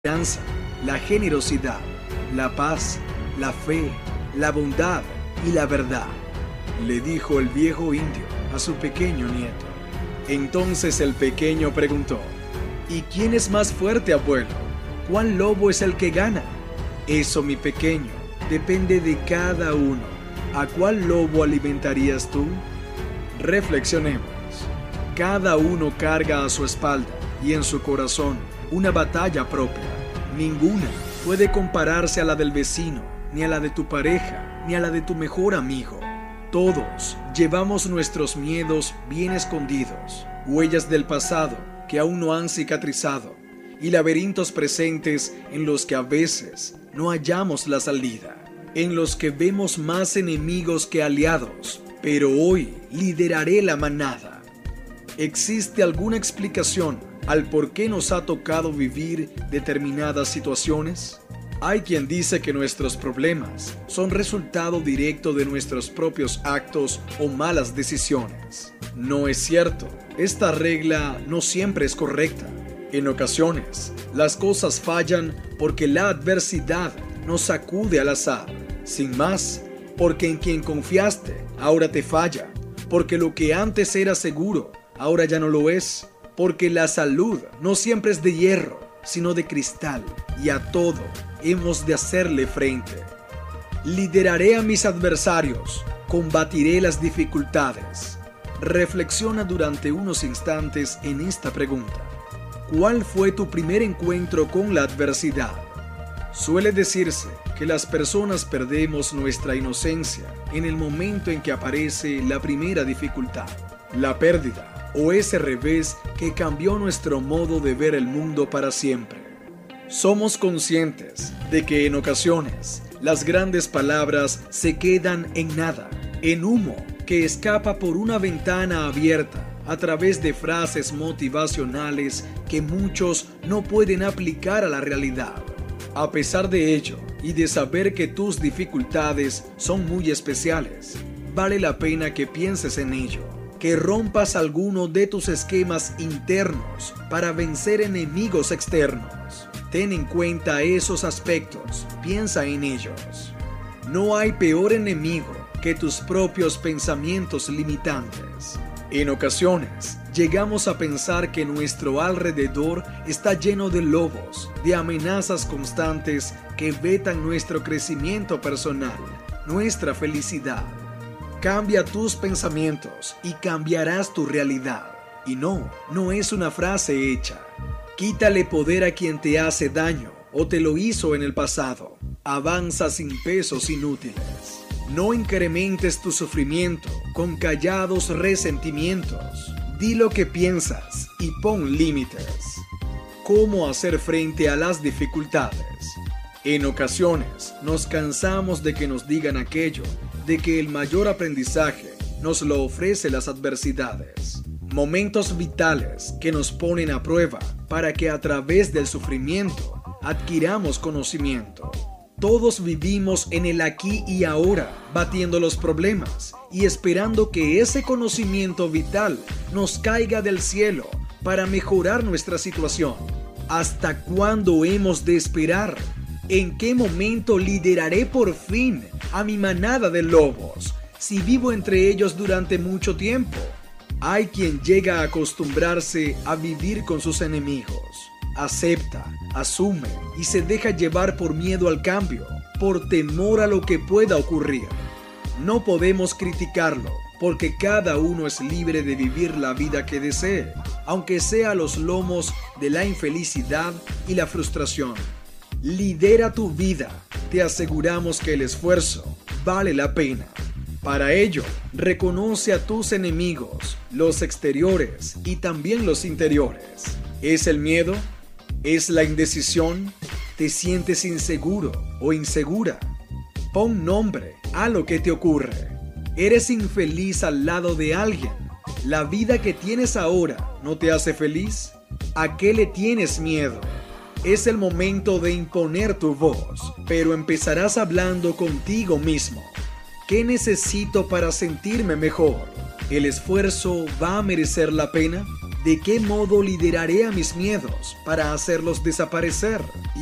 esperanza, la generosidad, la paz, la fe, la bondad y la verdad, le dijo el viejo indio a su pequeño nieto. Entonces el pequeño preguntó: ¿y quién es más fuerte, abuelo? ¿Cuál lobo es el que gana? Eso, mi pequeño, depende de cada uno. ¿A cuál lobo alimentarías tú? Reflexionemos. Cada uno carga a su espalda y en su corazón una batalla propia. Ninguna puede compararse a la del vecino, ni a la de tu pareja, ni a la de tu mejor amigo. Todos llevamos nuestros miedos bien escondidos, huellas del pasado que aún no han cicatrizado y laberintos presentes en los que a veces no hallamos la salida, en los que vemos más enemigos que aliados, pero hoy lideraré la manada. ¿Existe alguna explicación al por qué nos ha tocado vivir determinadas situaciones? Hay quien dice que nuestros problemas son resultado directo de nuestros propios actos o malas decisiones. No es cierto. Esta regla no siempre es correcta. En ocasiones, las cosas fallan porque la adversidad nos sacude al azar. Sin más, porque en quien confiaste ahora te falla. Porque lo que antes era seguro ahora ya no lo es. Porque la salud no siempre es de hierro, sino de cristal, y a todo hemos de hacerle frente. Lideraré a mis adversarios, combatiré las dificultades. Reflexiona durante unos instantes en esta pregunta. ¿Cuál fue tu primer encuentro con la adversidad? Suele decirse que las personas perdemos nuestra inocencia en el momento en que aparece la primera dificultad, la pérdida o ese revés que cambió nuestro modo de ver el mundo para siempre. Somos conscientes de que en ocasiones las grandes palabras se quedan en nada, en humo que escapa por una ventana abierta a través de frases motivacionales que muchos no pueden aplicar a la realidad. A pesar de ello y de saber que tus dificultades son muy especiales, vale la pena que pienses en ello, que rompas alguno de tus esquemas internos para vencer enemigos externos. Ten en cuenta esos aspectos, piensa en ellos. No hay peor enemigo que tus propios pensamientos limitantes. En ocasiones, llegamos a pensar que nuestro alrededor está lleno de lobos, de amenazas constantes que vetan nuestro crecimiento personal, nuestra felicidad. Cambia tus pensamientos y cambiarás tu realidad. Y no es una frase hecha. Quítale poder a quien te hace daño o te lo hizo en el pasado. Avanza sin pesos inútiles. No incrementes tu sufrimiento con callados resentimientos. Di lo que piensas y pon límites. ¿Cómo hacer frente a las dificultades? En ocasiones nos cansamos de que nos digan aquello, de que el mayor aprendizaje nos lo ofrece las adversidades. Momentos vitales que nos ponen a prueba para que a través del sufrimiento adquiramos conocimiento. Todos vivimos en el aquí y ahora, batiendo los problemas y esperando que ese conocimiento vital nos caiga del cielo para mejorar nuestra situación. ¿Hasta cuándo hemos de esperar? ¿En qué momento lideraré por fin a mi manada de lobos si vivo entre ellos durante mucho tiempo? Hay quien llega a acostumbrarse a vivir con sus enemigos. Acepta, asume y se deja llevar por miedo al cambio, por temor a lo que pueda ocurrir. No podemos criticarlo, porque cada uno es libre de vivir la vida que desee, aunque sea a los lomos de la infelicidad y la frustración. Lidera tu vida, te aseguramos que el esfuerzo vale la pena. Para ello, reconoce a tus enemigos, los exteriores y también los interiores. ¿Es el miedo? ¿Es la indecisión? ¿Te sientes inseguro o insegura? Pon nombre a lo que te ocurre. ¿Eres infeliz al lado de alguien? ¿La vida que tienes ahora no te hace feliz? ¿A qué le tienes miedo? Es el momento de imponer tu voz, pero empezarás hablando contigo mismo. ¿Qué necesito para sentirme mejor? ¿El esfuerzo va a merecer la pena? ¿De qué modo lideraré a mis miedos para hacerlos desaparecer?